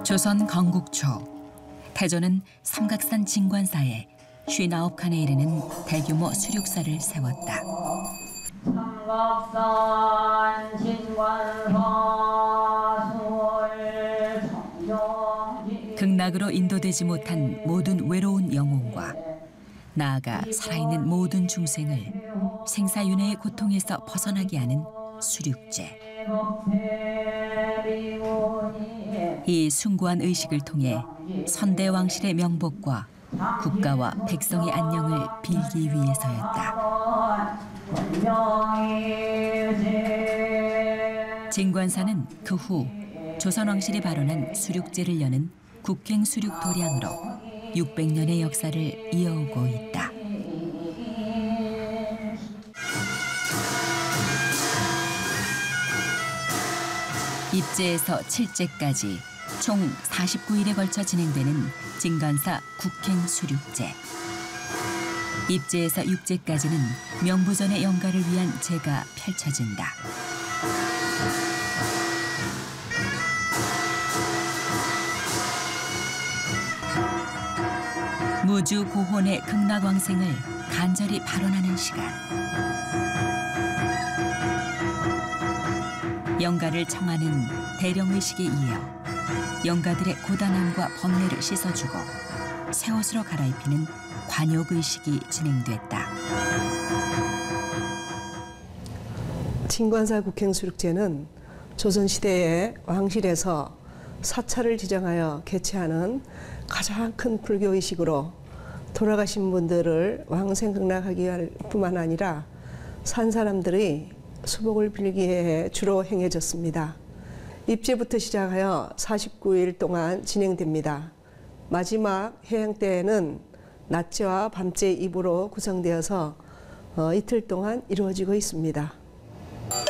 조선 건국초 태조는 삼각산 진관사에 59칸에 이르는 대규모 수륙사를 세웠다. 삼각산 진관사 극락으로 인도되지 못한 모든 외로운 영혼과 나아가 살아있는 모든 중생을 생사윤회의 고통에서 벗어나게 하는 수륙제. 이 숭고한 의식을 통해 선대왕실의 명복과 국가와 백성의 안녕을 빌기 위해서였다. 진관사는 그 후 조선왕실이 발원한 수륙제를 여는 국행수륙 도량으로 600년의 역사를 이어오고 있다. 입제에서 칠제까지 총 49일에 걸쳐 진행되는 진관사 국행수륙제. 입제에서 육제까지는 명부전의 영가를 위한 제가 펼쳐진다. 무주 고혼의 극락왕생을 간절히 발언하는 시간. 영가를 청하는 대령의식에 이어 영가들의 고단함과 번뇌를 씻어주고 새 옷으로 갈아입히는 관욕의식이 진행됐다. 진관사 국행수륙제는 조선시대의 왕실에서 사찰을 지정하여 개최하는 가장 큰 불교의식으로 돌아가신 분들을 왕생극락하기 위할 뿐만 아니라 산 사람들이 수복을 빌기 위해 주로 행해졌습니다. 입제부터 시작하여 49일 동안 진행됩니다. 마지막 해양 때에는 낮제와 밤제 2부로 구성되어서 이틀 동안 이루어지고 있습니다.